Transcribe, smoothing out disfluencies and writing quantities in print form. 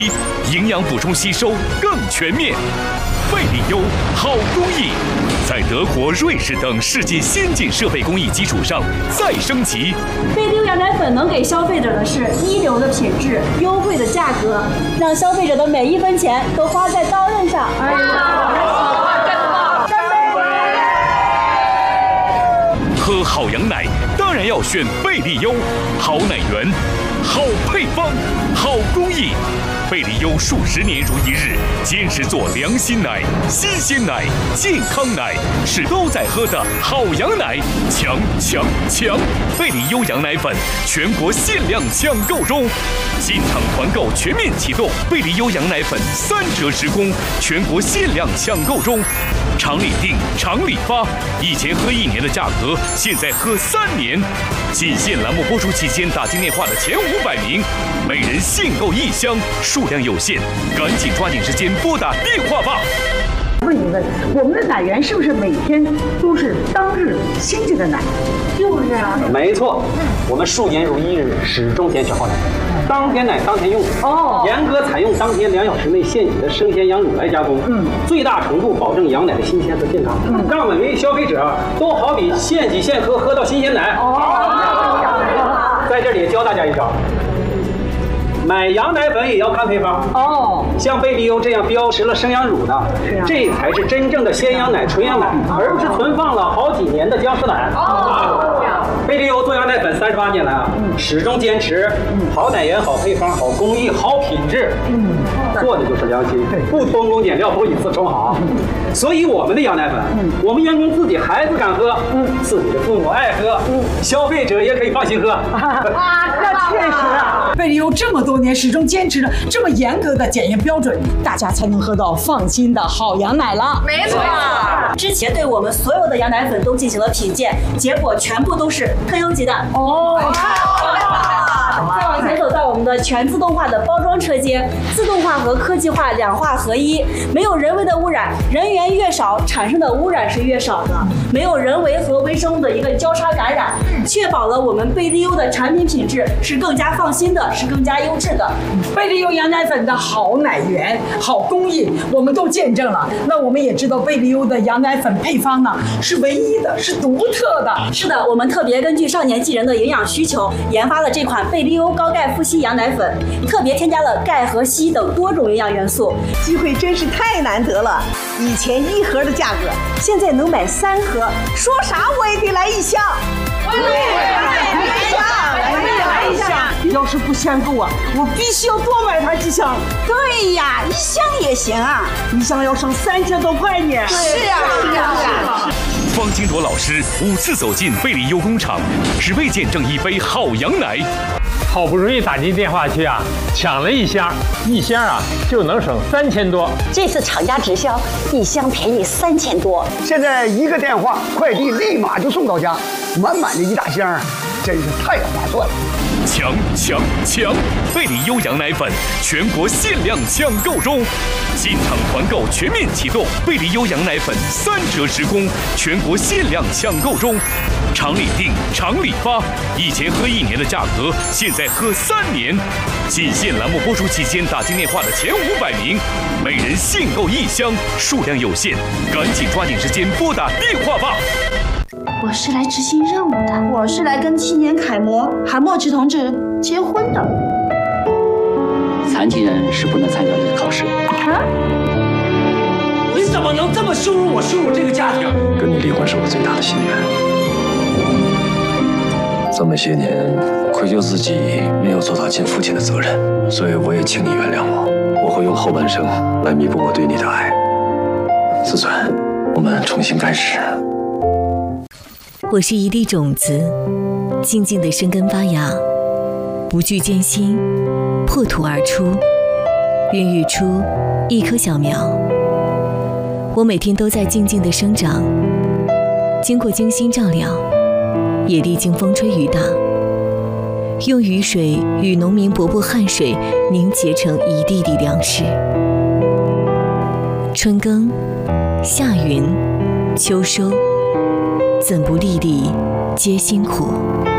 营养补充吸收更全面。贝利优好工艺，在德国、瑞士等世界先进设备工艺基础上再升级。 贝利优羊奶粉能给消费者的是一流的品质、优惠的价格，让消费者的每一分钱都花在刀刃上。 喝好羊奶当然要选贝利优，好奶源、好配方、好工艺。贝利优数十年如一日，坚持做良心奶、新鲜奶、健康奶，是都在喝的好羊奶。强强强！贝利优羊奶粉全国限量抢购中，进场团购全面启动，贝利优羊奶粉3折直供，全国限量抢购中。厂里订，厂里发，以前喝1年的价格，现在喝3年。仅限栏目播出期间打进电话的前500名，每人限购1箱，数量有限，赶紧抓紧时间拨打电话吧。 问一问，我们的奶源是不是每天都是当日新鲜的奶？ 就是啊， 没错，我们数年如一日，始终坚持好奶，当天奶当天用。严格采用当天2小时内现挤的生鲜羊乳来加工，最大程度保证羊奶的新鲜和健康，让每位消费者都好比现挤现喝，喝到新鲜奶。在这里教大家一招。买羊奶粉也要看配方像贝利优这样标识了生羊乳的，这才是真正的鲜羊奶、纯羊奶，而不是存放了好几年的僵尸奶。贝利优做羊奶粉38年来始终坚持好奶源、好配方、好工艺、好品质，做的就是良心，不偷工减料，不以次充好。所以我们的羊奶粉，我们员工自己孩子敢喝，自己的父母爱喝，消费者也可以放心喝。 那确实啊，贝利优这么多年始终坚持着这么严格的检验标准，大家才能喝到放心的好羊奶了。 没错，之前对我们所有的羊奶粉都进行了品鉴，结果全部都是特优级的。再往前走到我们的全自动化的包装车间，自动化和科技化2化合一，没有人为的污染，人员越少，产生的污染是越少的，没有人为和微生物的一个交叉感染，确保了我们贝利优的产品品质是更加放心的，是更加优质的。 贝利优羊奶粉的好奶源、好工艺，我们都见证了。那我们也知道贝利优的羊奶粉配方呢是唯一的，是独特的。 是的，我们特别根据少年纪人的营养需求，研发了这款贝利优高钙富硒羊奶粉，特别添加了钙和硒等多种营养元素。 机会真是太难得了，以前1盒的价格，现在能买3盒，说啥我也得来1箱。我也来一箱。 要是不嫌够我必须要多买它几箱。 对呀，1箱也行啊 ，1箱要省3000多块呢。 是啊。 方金铎老师5次走进贝利优工厂，只为见证一杯好羊奶。 好不容易打进电话去抢了1箱，1箱就能省3000多。 这次厂家直销，1箱便宜3000多。 现在1个电话，快递立马就送到家，满满的1大箱，真是太划算了。 强强强！贝利优羊奶粉全国限量抢购中，进场团购全面启动，贝利优羊奶粉3折直供，全国限量抢购中。厂里订，厂里发，以前喝1年的价格，现在喝3年。仅限栏目播出期间打进电话的前500名，每人限购1箱，数量有限，赶紧抓紧时间拨打电话吧。 我是来执行任务的， 我是来跟青年楷模韩墨池同志结婚的。 残疾人是不能参加这个考试。 你怎么能这么羞辱我，羞辱这个家庭？ 跟你离婚是我最大的心愿。这么些年，愧疚自己没有做到尽父亲的责任，所以我也请你原谅我。我会用后半生来弥补我对你的爱。自尊，我们重新开始。 我是一粒种子，静静地生根发芽，不惧艰辛，破土而出，孕育出一棵小苗。我每天都在静静地生长，经过精心照料，也历经风吹雨打，用雨水与农民伯伯汗水凝结成一地地粮食。春耕，夏耘，秋收，怎不粒粒皆辛苦。